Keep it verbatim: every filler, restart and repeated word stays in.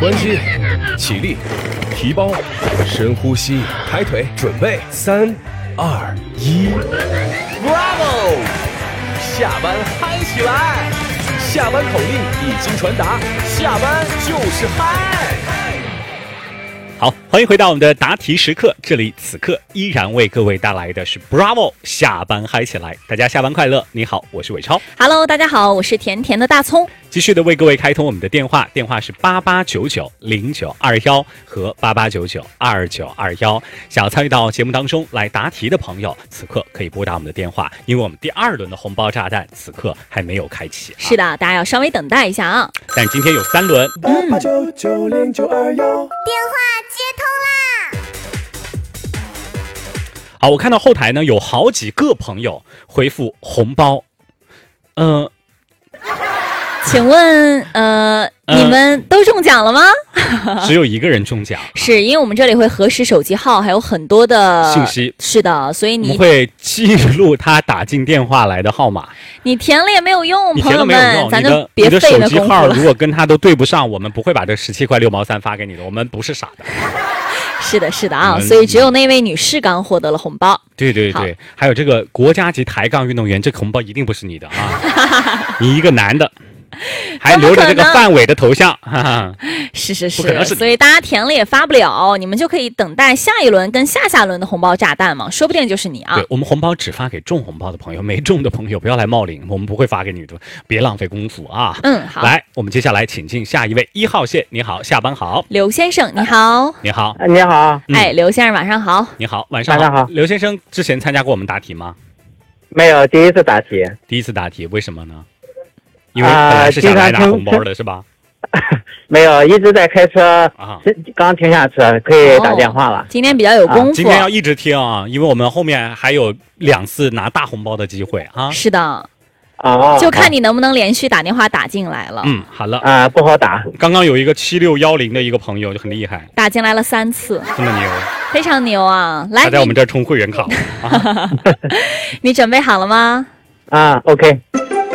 关机，起立，提包，深呼吸，抬腿，准备，三、二、一 ，Bravo！ 下班嗨起来！下班口令已经传达，下班就是嗨。 好，欢迎回到我们的答题时刻，这里此刻依然为各位带来的是 Bravo 下班嗨起来，大家下班快乐。你好，我是伟超。 Hello， 大家好，我是甜甜的大葱。 继续的为各位开通我们的电话，电话是八八九九零九二幺和八八九九二九二幺。想要参与到节目当中来答题的朋友，此刻可以拨打我们的电话，因为我们第二轮的红包炸弹此刻还没有开启、啊。 是的，大家要稍微等待一下啊。 但今天有三轮。 八八九九零九二幺， 电话接通啦！ 好，我看到后台呢有好几个朋友回复红包，呃。 请问，呃，呃你们都中奖了吗？ 只有一个人中奖， 是因为我们这里会核实手机号，还有很多的信息。 是的，所以你我们会记录他打进电话来的号码。 你填了也没有用， 你填了没有用， 咱就别费那功夫了。 你的手机号如果跟他都对不上，我们不会把这十七块六毛三发给你的，我们不是傻的。 是的，是的啊，所以只有那位女士刚获得了红包。 对对对，还有这个国家级抬杠运动员，这个红包一定不是你的啊！你一个男的。还留着这个范伟的头像，哈哈， 是是是，所以大家填了也发不了，你们就可以等待下一轮跟下下轮的红包炸弹嘛，说不定就是你啊。 对，我们红包只发给中红包的朋友，没中的朋友不要来冒领，我们不会发给你的，别浪费功夫啊。 嗯，好， 来，我们接下来请进下一位一号线，你好，下班好， 刘先生，你好， 你好， 你好， 嗯、 哎，刘先生晚上好， 你好，晚上好， 晚上好。 刘先生之前参加过我们答题吗？ 没有，第一次答题。 第一次答题，为什么呢？因为本来是想来拿红包的，是吧？ 没有，一直在开车，啊、刚停下车，可以打电话了。 哦、今天比较有功夫、啊， 今天要一直听啊，因为我们后面还有两次拿大红包的机会啊。 是的， 哦， 就看你能不能连续打电话打进来了。 嗯，好了啊、呃，不好打。 刚刚有一个七六幺零的一个朋友就很厉害， 打进来了三次， 这么牛， 非常牛啊！来， 他在我们这儿充会员卡。 你准备好了吗？ 啊 ，OK。